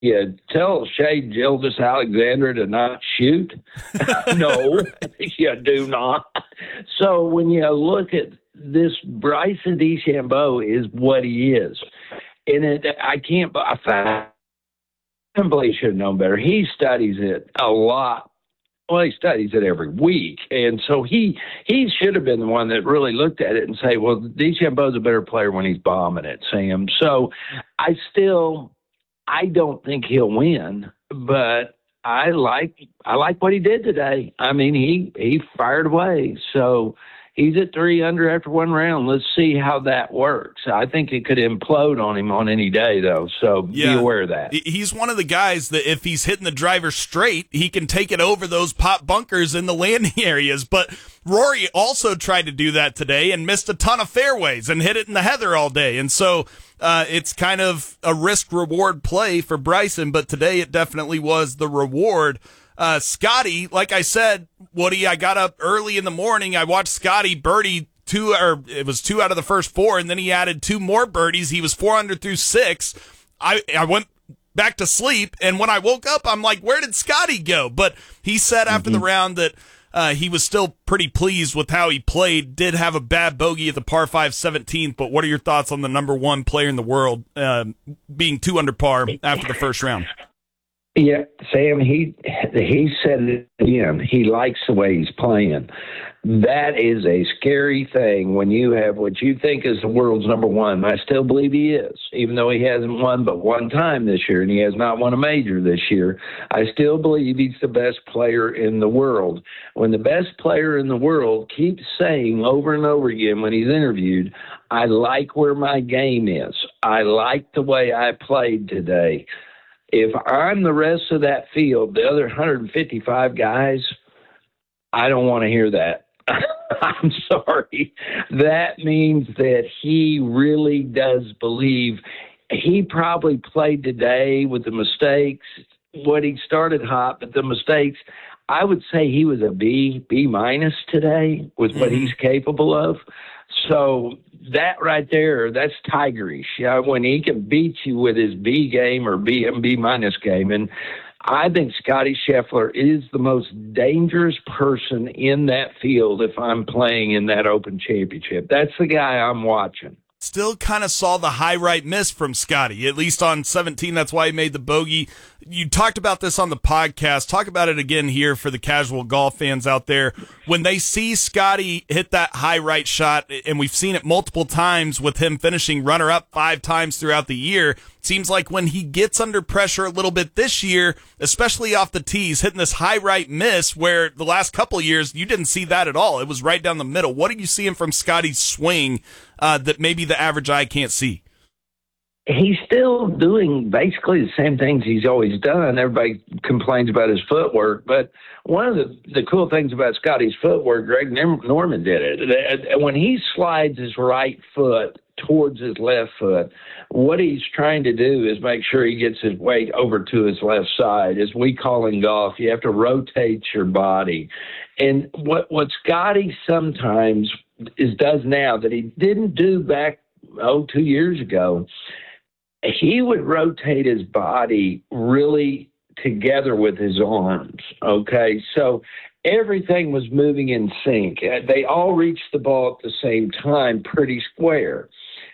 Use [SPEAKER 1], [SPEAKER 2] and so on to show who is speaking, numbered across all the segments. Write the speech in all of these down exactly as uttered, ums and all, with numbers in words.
[SPEAKER 1] Yeah, tell Shea Gildas Alexander to not shoot? No, you do not. So when you look at this, Bryson DeChambeau is what he is. And it, I can't, I can't believe he should have known better. He studies it a lot. Well, he studies it every week. And so he he should have been the one that really looked at it and say, well, DeChambeau's a better player when he's bombing it, Sam. So I still... I don't think he'll win, but I like I like what he did today. I mean, he he fired away. So he's at three under after one round. Let's see how that works. I think it could implode on him on any day, though. So
[SPEAKER 2] yeah.
[SPEAKER 1] Be aware of that.
[SPEAKER 2] He's one of the guys that if he's hitting the driver straight, he can take it over those pop bunkers in the landing areas. But Rory also tried to do that today and missed a ton of fairways and hit it in the heather all day. And so uh, it's kind of a risk-reward play for Bryson, but today it definitely was the reward. Uh, Scotty, like I said, Woody, I got up early in the morning. I watched Scotty birdie two, or it was two out of the first four, and then he added two more birdies. He was four under through six. I, I went back to sleep, and when I woke up, I'm like, where did Scotty go? But he said after mm-hmm. the round that uh, he was still pretty pleased with how he played, did have a bad bogey at the par five seventeenth, but what are your thoughts on the number one player in the world uh, being two under par after the first round?
[SPEAKER 1] Yeah, Sam, he he said it again. He likes the way he's playing. That is a scary thing when you have what you think is the world's number one. I still believe he is, even though he hasn't won but one time this year, and he has not won a major this year. I still believe he's the best player in the world. When the best player in the world keeps saying over and over again when he's interviewed, I like where my game is. I like the way I played today. If I'm the rest of that field, the other one hundred fifty-five guys, I don't want to hear that. I'm sorry. That means that he really does believe. He probably played today with the mistakes. What he started hot, but the mistakes, I would say he was a B, B minus today with what he's capable of. So that right there, that's tigerish. Yeah, when he can beat you with his B game or B B minus game. And I think Scotty Scheffler is the most dangerous person in that field if I'm playing in that Open Championship. That's the guy I'm watching.
[SPEAKER 2] Still kind of saw the high right miss from Scotty, at least on seventeen. That's why he made the bogey. You talked about this on the podcast. Talk about it again here for the casual golf fans out there. When they see Scotty hit that high right shot, and we've seen it multiple times with him finishing runner-up five times throughout the year, it seems like when he gets under pressure a little bit this year, especially off the tees, hitting this high right miss where the last couple of years you didn't see that at all. It was right down the middle. What are you seeing from Scotty's swing uh, that maybe the average eye can't see?
[SPEAKER 1] He's still doing basically the same things he's always done. Everybody complains about his footwork, but one of the, the cool things about Scotty's footwork, Greg Norman did it. When he slides his right foot towards his left foot, what he's trying to do is make sure he gets his weight over to his left side. As we call in golf, you have to rotate your body. And what, what Scotty sometimes is does now that he didn't do back, oh, two years ago, he would rotate his body really together with his arms, okay? So everything was moving in sync. They all reached the ball at the same time, pretty square.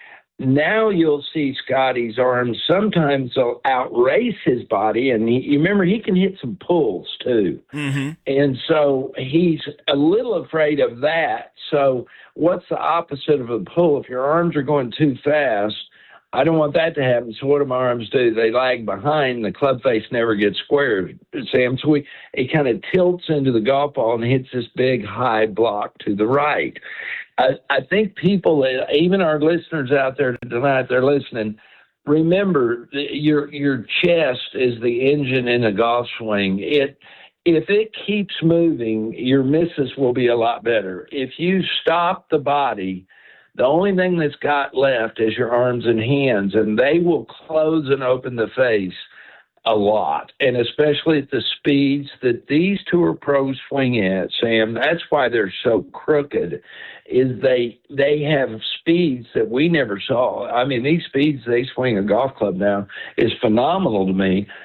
[SPEAKER 1] Now you'll see Scotty's arms sometimes they'll outrace his body, and he, you remember he can hit some pulls too. Mm-hmm. And so he's a little afraid of that. So what's the opposite of a pull? If your arms are going too fast, I don't want that to happen. So what do my arms do? They lag behind. The club face never gets squared, Sam. So we, it kind of tilts into the golf ball and hits this big high block to the right. I, I think people, even our listeners out there tonight, they're listening, remember your your chest is the engine in a golf swing. It If it keeps moving, your misses will be a lot better. If you stop the body, the only thing that's got left is your arms and hands, and they will close and open the face a lot, and especially at the speeds that these tour pros swing at, Sam. That's why they're so crooked, is they they have speeds that we never saw. I mean, these speeds they swing a golf club now is phenomenal to me.